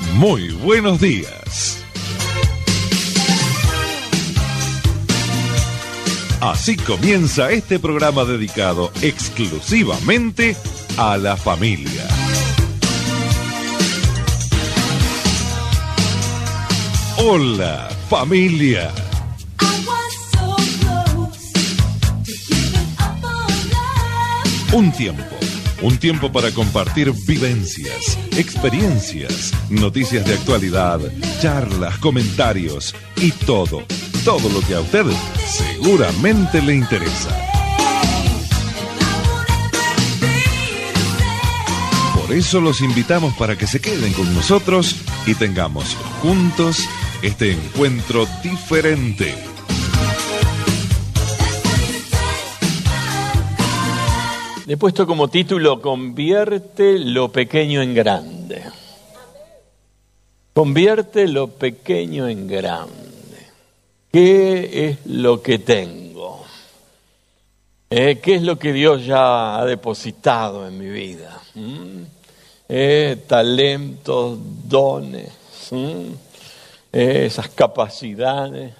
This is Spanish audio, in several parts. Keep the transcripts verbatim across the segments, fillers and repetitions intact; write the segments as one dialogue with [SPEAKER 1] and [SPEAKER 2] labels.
[SPEAKER 1] Muy buenos días. Así comienza este programa dedicado exclusivamente a la familia. Hola, familia. Un tiempo, un tiempo para compartir vivencias, experiencias, noticias de actualidad, charlas, comentarios y todo, todo lo que a usted seguramente le interesa. Por eso los invitamos para que se queden con nosotros y tengamos juntos este encuentro diferente.
[SPEAKER 2] Le he puesto como título: Convierte lo pequeño en grande. Convierte lo pequeño en grande. ¿Qué es lo que tengo? Eh, ¿Qué es lo que Dios ya ha depositado en mi vida? ¿Mm? Eh, talentos, dones, ¿Mm? eh, esas capacidades.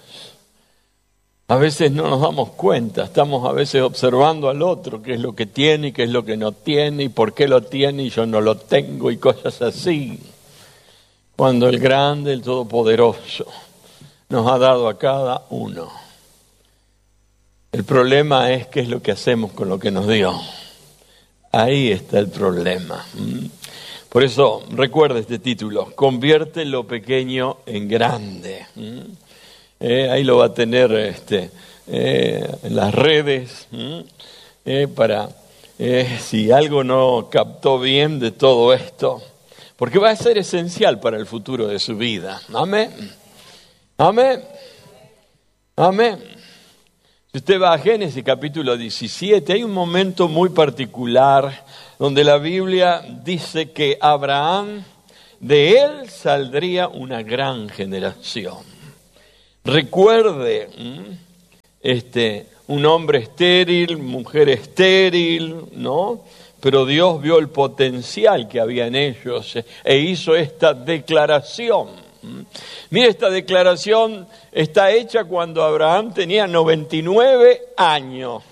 [SPEAKER 2] A veces no nos damos cuenta, estamos a veces observando al otro, qué es lo que tiene y qué es lo que no tiene, y por qué lo tiene y yo no lo tengo, y cosas así. Cuando el grande, el todopoderoso, nos ha dado a cada uno. El problema es qué es lo que hacemos con lo que nos dio. Ahí está el problema. Por eso recuerda este título: Convierte lo pequeño en grande. Eh, ahí lo va a tener este, eh, en las redes, eh, para eh, si algo no captó bien de todo esto, porque va a ser esencial para el futuro de su vida. Amén. Amén. Amén. Si usted va a Génesis capítulo diecisiete, hay un momento muy particular donde la Biblia dice que Abraham, de él saldría una gran generación. Recuerde, este, un hombre estéril, mujer estéril, ¿no? Pero Dios vio el potencial que había en ellos e hizo esta declaración. Mire, esta declaración está hecha cuando Abraham tenía noventa y nueve años.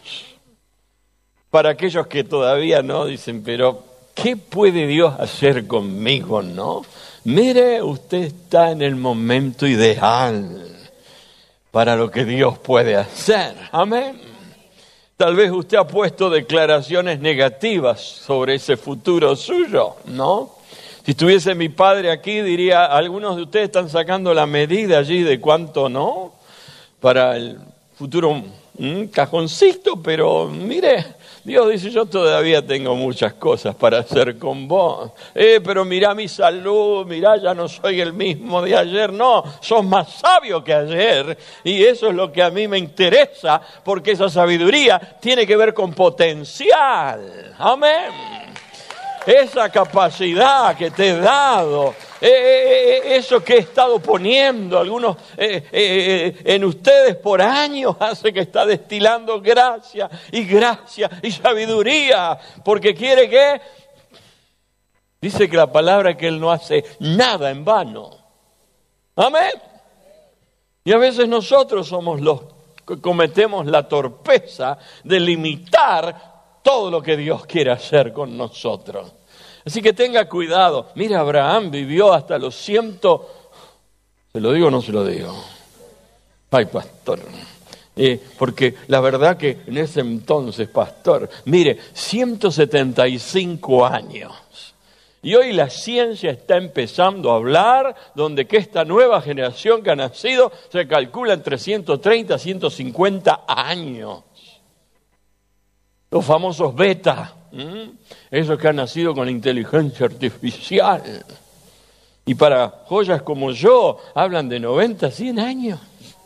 [SPEAKER 2] Para aquellos que todavía no dicen, pero ¿qué puede Dios hacer conmigo, no? Mire, usted está en el momento ideal para lo que Dios puede hacer. Amén. Tal vez usted ha puesto declaraciones negativas sobre ese futuro suyo, ¿no? Si estuviese mi padre aquí, diría, algunos de ustedes están sacando la medida allí de cuánto, ¿no? Para el futuro, un cajoncito, pero mire, Dios dice, yo todavía tengo muchas cosas para hacer con vos. Eh, pero mirá mi salud, mirá, ya no soy el mismo de ayer. No, sos más sabio que ayer. Y eso es lo que a mí me interesa, porque esa sabiduría tiene que ver con potencial. Amén. Esa capacidad que te he dado, eh, eh, eso que he estado poniendo algunos eh, eh, en ustedes por años, hace que está destilando gracia y gracia y sabiduría, porque quiere que, dice que la palabra que Él no hace nada en vano. Amén. Y a veces nosotros somos los que cometemos la torpeza de limitar todo lo que Dios quiere hacer con nosotros. Así que tenga cuidado. Mira, Abraham vivió hasta los ciento... ¿Se lo digo o no se lo digo? Ay, pastor. Eh, porque la verdad que en ese entonces, pastor, mire, ciento setenta y cinco años. Y hoy la ciencia está empezando a hablar donde que esta nueva generación que ha nacido se calcula entre ciento treinta a ciento cincuenta años. Los famosos beta, ¿m? esos que han nacido con inteligencia artificial. Y para joyas como yo, hablan de noventa, cien años.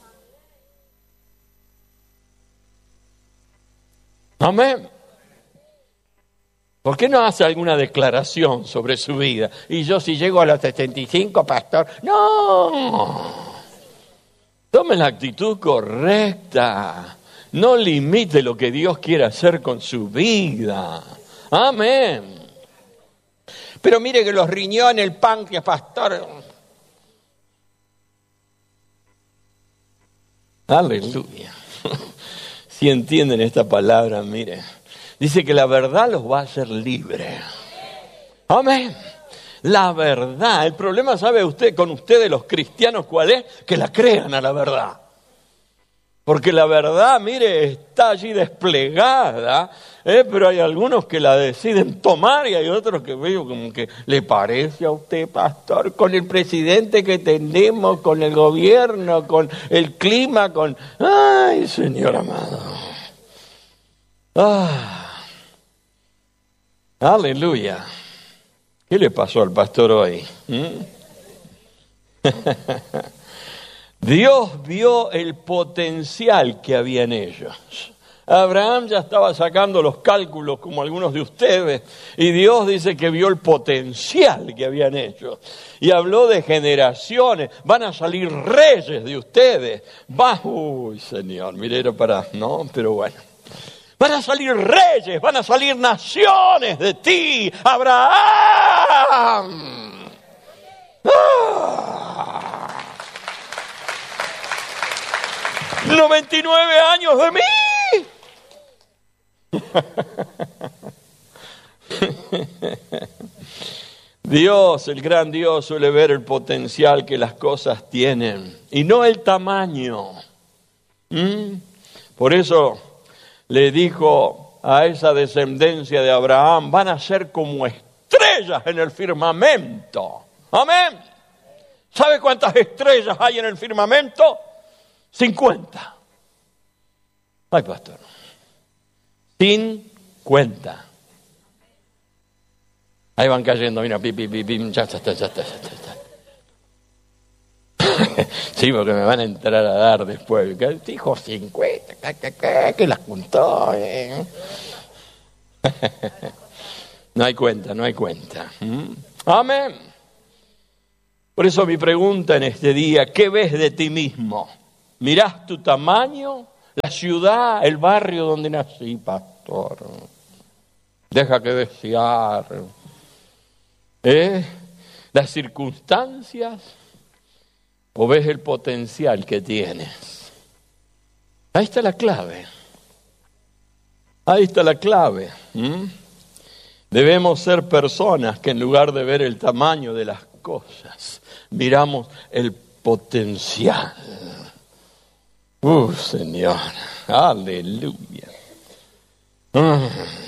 [SPEAKER 2] Amén. ¿Por qué no hace alguna declaración sobre su vida? Y yo si llego a los setenta y cinco, pastor, no. Tome la actitud correcta. No limite lo que Dios quiere hacer con su vida. Amén. Pero mire que los riñones, el páncreas, pastor. Aleluya. Si entienden esta palabra, mire. Dice que la verdad los va a hacer libres. Amén. La verdad. El problema, ¿sabe usted con ustedes los cristianos cuál es? Que la crean a la verdad. Porque la verdad, mire, está allí desplegada, ¿eh? Pero hay algunos que la deciden tomar y hay otros que veo como que le parece a usted, pastor, con el presidente que tenemos, con el gobierno, con el clima, con... ¡Ay, Señor amado! ¡Ah! ¡Aleluya! ¿Qué le pasó al pastor hoy? ¿Mm? Dios vio el potencial que había en ellos. Abraham ya estaba sacando los cálculos como algunos de ustedes y Dios dice que vio el potencial que había en ellos. Y habló de generaciones, van a salir reyes de ustedes. Va, uy, Señor, mire, era para... No, pero bueno. Van a salir reyes, van a salir naciones de ti, Abraham. ¡Ah! noventa y nueve años de mí. Dios, el gran Dios, suele ver el potencial que las cosas tienen y no el tamaño. ¿Mm? Por eso le dijo a esa descendencia de Abraham, van a ser como estrellas en el firmamento. Amén. ¿Sabe cuántas estrellas hay en el firmamento? cincuenta. Ay, pastor. cincuenta. Ahí van cayendo, mira, pi, pi, pi, pi, ya está, ya está, ya está, ya está. Sí, porque me van a entrar a dar después. Dijo cincuenta, que las contó. Eh? No hay cuenta, no hay cuenta. ¿Mm? Amén. Por eso mi pregunta en este día, ¿qué ves de ti mismo? ¿Mirás tu tamaño? La ciudad, el barrio donde nací, pastor. Deja que desear. ¿Eh? Las circunstancias. ¿O ves el potencial que tienes? Ahí está la clave. Ahí está la clave. ¿Mm? Debemos ser personas que en lugar de ver el tamaño de las cosas, miramos el potencial. ¡Uh, Señor! ¡Aleluya! Mm.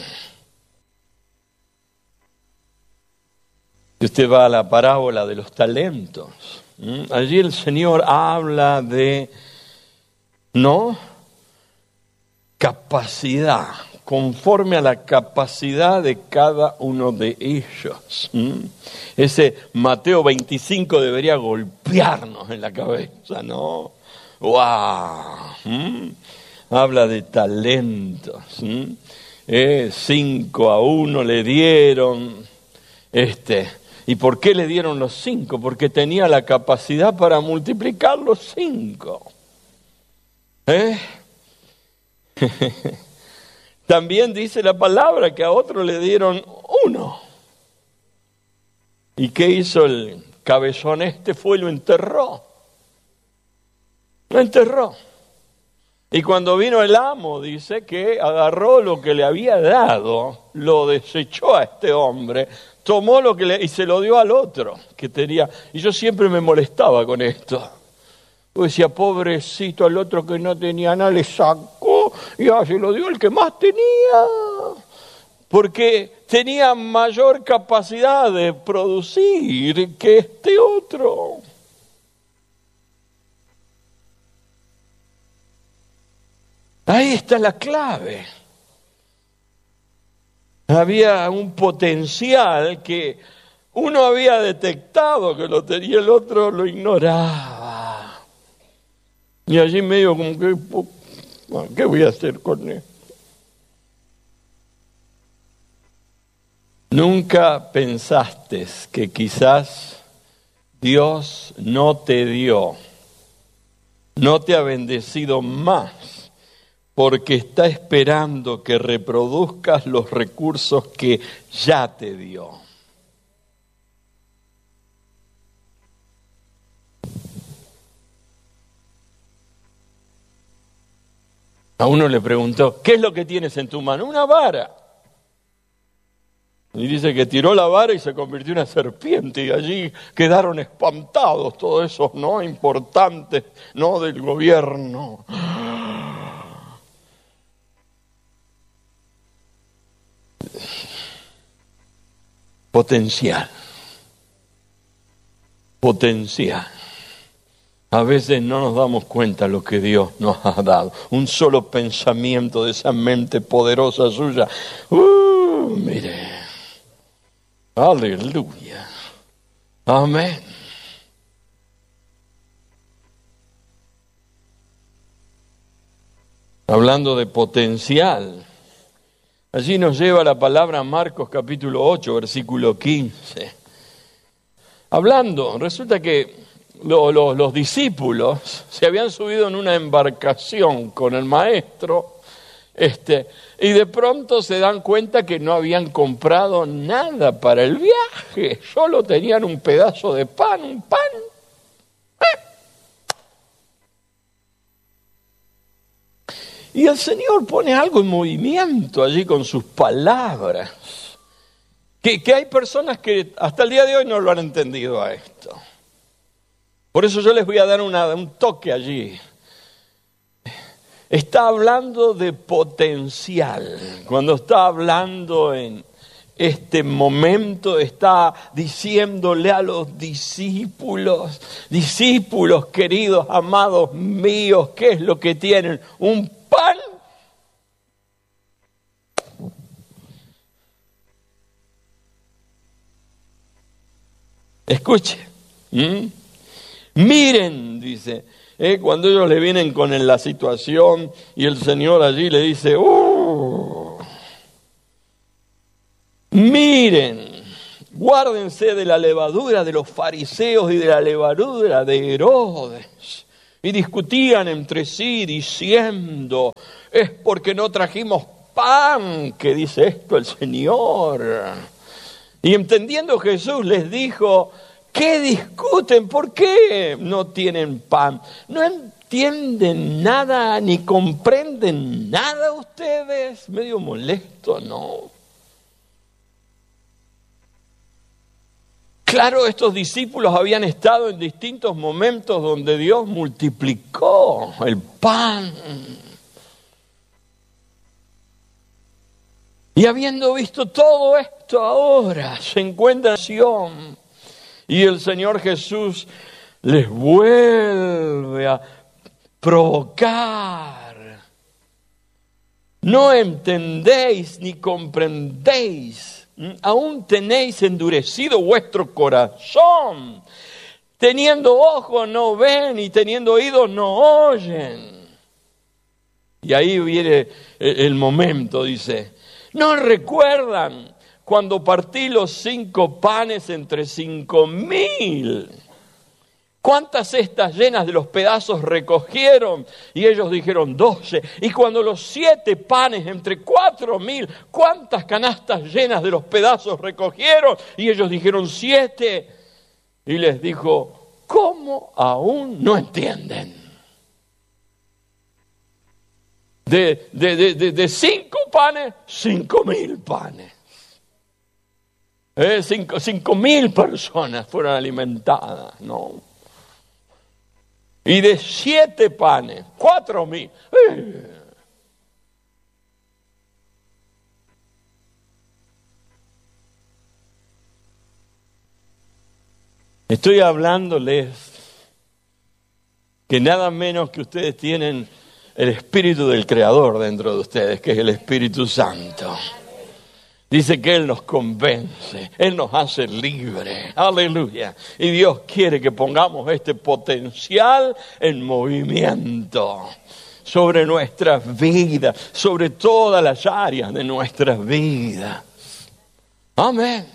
[SPEAKER 2] Si usted va a la parábola de los talentos, ¿Mm? allí el Señor habla de, ¿no? Capacidad, conforme a la capacidad de cada uno de ellos. ¿Mm? Ese Mateo veinticinco debería golpearnos en la cabeza, ¿no? ¡Wow! ¿Mm? Habla de talentos. ¿Mm? Eh, cinco a uno le dieron. Este, ¿y por qué le dieron los cinco? Porque tenía la capacidad para multiplicar los cinco. ¿Eh? También dice la palabra que a otro le dieron uno. ¿Y qué hizo el cabezón este? Fue y lo enterró. Lo enterró. Y cuando vino el amo, dice que agarró lo que le había dado, lo desechó a este hombre, tomó lo que le, y se lo dio al otro que tenía. Y yo siempre me molestaba con esto. Yo decía, pobrecito, al otro que no tenía nada le sacó y ya se lo dio el que más tenía. Porque tenía mayor capacidad de producir que este otro. Ahí está la clave. Había un potencial que uno había detectado que lo tenía, el otro lo ignoraba. Y allí medio como que, ¿qué voy a hacer con él? ¿Nunca pensaste que quizás Dios no te dio, no te ha bendecido más, porque está esperando que reproduzcas los recursos que ya te dio? A uno le preguntó, ¿qué es lo que tienes en tu mano? Una vara. Y dice que tiró la vara y se convirtió en una serpiente, y allí quedaron espantados todos esos, ¿no?, importantes, ¿no?, del gobierno. Potencial. Potencial. A veces no nos damos cuenta de lo que Dios nos ha dado. Un solo pensamiento de esa mente poderosa suya. ¡Uh! Mire. Aleluya. Amén. Hablando de potencial, allí nos lleva la palabra Marcos capítulo ocho, versículo quince. Hablando, resulta que Los, los, los discípulos se habían subido en una embarcación con el maestro, este, y de pronto se dan cuenta que no habían comprado nada para el viaje, solo tenían un pedazo de pan, un pan. ¡Eh! Y el Señor pone algo en movimiento allí con sus palabras, que, que hay personas que hasta el día de hoy no lo han entendido a esto. Por eso yo les voy a dar una, un toque allí. Está hablando de potencial. Cuando está hablando en este momento, está diciéndole a los discípulos, discípulos queridos, amados míos, ¿qué es lo que tienen? Un pan. Escuche. ¿Mm? Miren, dice, eh, cuando ellos le vienen con la situación y el Señor allí le dice, ¡uh! Miren, guárdense de la levadura de los fariseos y de la levadura de Herodes. Y discutían entre sí diciendo, es porque no trajimos pan que dice esto el Señor. Y entendiendo Jesús les dijo, ¿qué discuten? ¿Por qué no tienen pan? ¿No entienden nada ni comprenden nada ustedes? Medio molesto, ¿no? Claro, estos discípulos habían estado en distintos momentos donde Dios multiplicó el pan. Y habiendo visto todo esto ahora, se encuentran en Sion. Y el Señor Jesús les vuelve a provocar. No entendéis ni comprendéis. Aún tenéis endurecido vuestro corazón. Teniendo ojos no ven y teniendo oídos no oyen. Y ahí viene el momento, dice. ¿No recuerdan cuando partí los cinco panes entre cinco mil? ¿Cuántas cestas llenas de los pedazos recogieron? Y ellos dijeron doce. Y cuando los siete panes entre cuatro mil, ¿cuántas canastas llenas de los pedazos recogieron? Y ellos dijeron siete. Y les dijo, ¿cómo aún no entienden? De, de, de, de, de cinco panes, cinco mil panes. Eh, cinco, cinco mil personas fueron alimentadas, ¿no? Y de siete panes, cuatro mil. Eh. Estoy hablándoles que nada menos que ustedes tienen el Espíritu del Creador dentro de ustedes, que es el Espíritu Santo. Dice que Él nos convence, Él nos hace libres, aleluya. Y Dios quiere que pongamos este potencial en movimiento sobre nuestras vidas, sobre todas las áreas de nuestras vidas. Amén.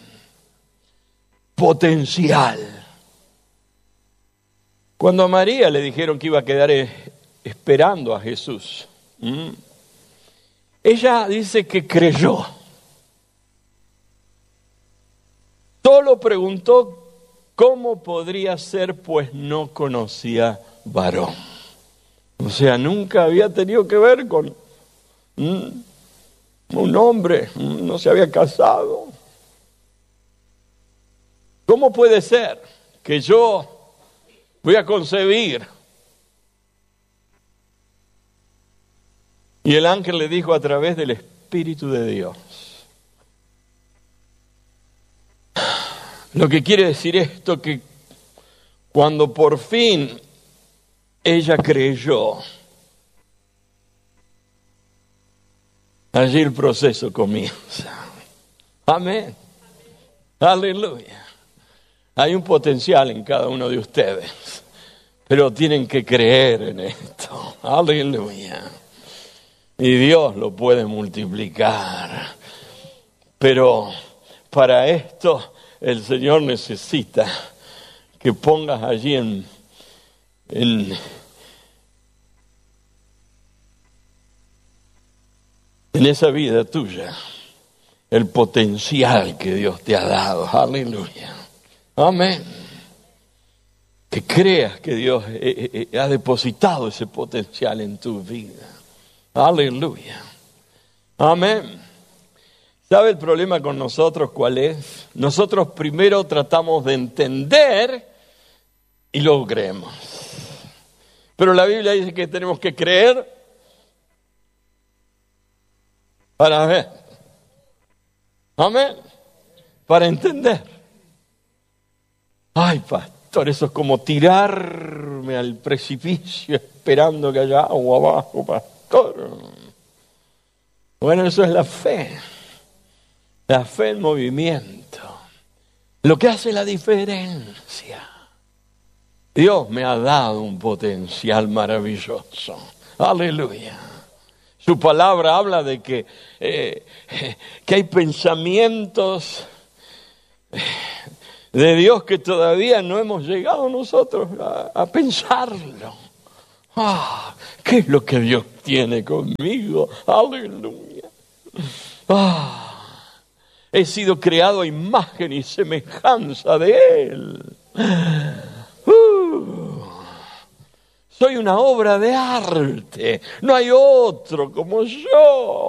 [SPEAKER 2] Potencial. Cuando a María le dijeron que iba a quedar esperando a Jesús, ¿m? ella dice que creyó. Solo preguntó cómo podría ser, pues no conocía varón. O sea, nunca había tenido que ver con ¿Mm? un hombre, no se había casado. ¿Cómo puede ser que yo voy a concebir? Y el ángel le dijo a través del Espíritu de Dios. Lo que quiere decir esto, que cuando por fin ella creyó, allí el proceso comienza. Amén. Aleluya. Hay un potencial en cada uno de ustedes, pero tienen que creer en esto. Aleluya. Y Dios lo puede multiplicar. Pero para esto el Señor necesita que pongas allí en, en, en esa vida tuya el potencial que Dios te ha dado. Aleluya. Amén. Que creas que Dios eh, eh, ha depositado ese potencial en tu vida. Aleluya. Amén. ¿Sabe el problema con nosotros cuál es? Nosotros primero tratamos de entender y luego creemos. Pero la Biblia dice que tenemos que creer para ver. Amén. Para entender. Ay, pastor, eso es como tirarme al precipicio esperando que haya agua abajo, pastor. Bueno, eso es la fe. La fe en movimiento. Lo que hace la diferencia. Dios me ha dado un potencial maravilloso. Aleluya. Su palabra habla de que, eh, que hay pensamientos de Dios que todavía no hemos llegado nosotros a, a pensarlo. Ah, ¿qué es lo que Dios tiene conmigo? Aleluya. Ah. He sido creado a imagen y semejanza de Él. Uh, soy una obra de arte. No hay otro como yo.